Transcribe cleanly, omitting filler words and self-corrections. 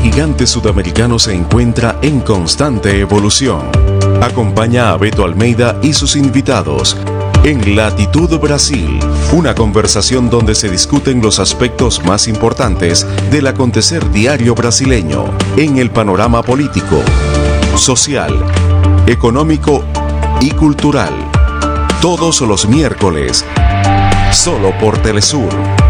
gigante sudamericano se encuentra en constante evolución. Acompaña a Beto Almeida y sus invitados en Latitud Brasil, una conversación donde se discuten los aspectos más importantes del acontecer diario brasileño en el panorama político, social, económico y cultural. Todos los miércoles, solo por Telesur.